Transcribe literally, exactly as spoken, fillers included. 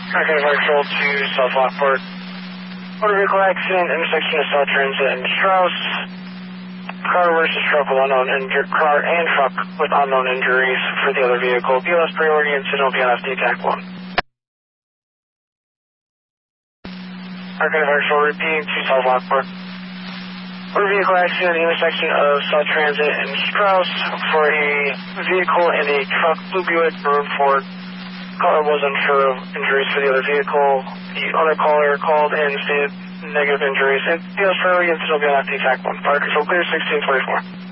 Arcade Control to South Lockport. Motor vehicle accident, intersection of South Transit and Strauss. Car versus truck with unknown injury, car and truck with unknown injuries for the other vehicle. B L S priority and signal B L S D T A C one. Arcade Control repeating to South Lockport. Motor vehicle accident, intersection of South Transit and Strauss for a vehicle and a truck, Blue Buick, Maroon Ford. Caller was unsure of injuries for the other vehicle. The other caller called and stated negative injuries. And B L S priority and signal B L S D T A C one. Fire control clear sixteen twenty-four.